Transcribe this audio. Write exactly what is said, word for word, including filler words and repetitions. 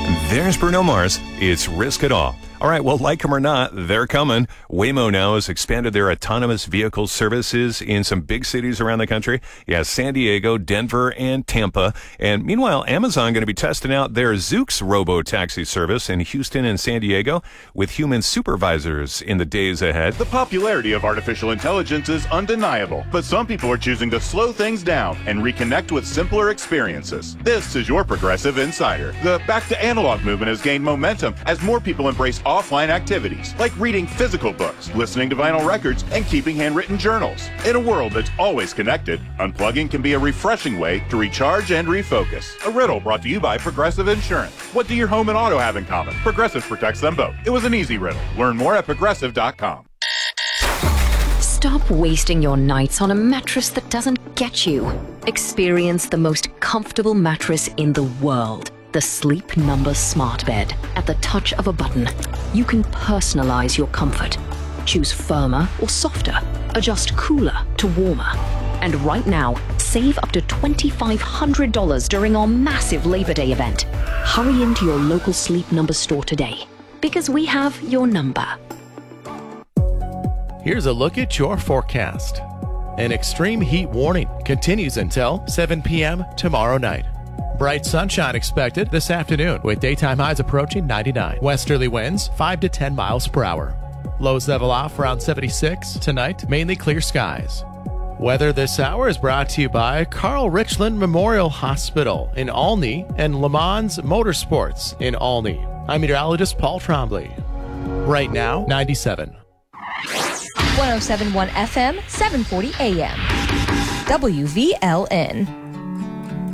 There's Bruno Mars. It's Risk It All. All right, well, like them or not, they're coming. Waymo now has expanded their autonomous vehicle services in some big cities around the country. Yeah, San Diego, Denver, and Tampa. And meanwhile, Amazon going to be testing out their Zoox robo-taxi service in Houston and San Diego with human supervisors in the days ahead. The popularity of artificial intelligence is undeniable, but some people are choosing to slow things down and reconnect with simpler experiences. This is your Progressive Insider. The back-to-analog movement has gained momentum as more people embrace offline activities like reading physical books, listening to vinyl records, and keeping handwritten journals. In a world that's always connected, unplugging can be a refreshing way to recharge and refocus. A riddle brought to you by Progressive Insurance. What do your home and auto have in common? Progressive protects them both. It was an easy riddle. Learn more at progressive dot com. Stop wasting your nights on a mattress that doesn't get you. Experience the most comfortable mattress in the world. The Sleep Number Smart Bed. At the touch of a button, you can personalize your comfort. Choose firmer or softer. Adjust cooler to warmer. And right now, save up to two thousand five hundred dollars during our massive Labor Day event. Hurry into your local Sleep Number store today, because we have your number. Here's a look at your forecast. An extreme heat warning continues until seven p.m. tomorrow night. Bright sunshine expected this afternoon with daytime highs approaching ninety-nine. Westerly winds five to ten miles per hour. Lows level off around seventy-six. Tonight, mainly clear skies. Weather this hour is brought to you by Carl Richland Memorial Hospital in Olney and Le Mans Motorsports in Olney. I'm meteorologist Paul Trombley. Right now, ninety-seven. one oh seven point one F M, seven forty A M. W V L N.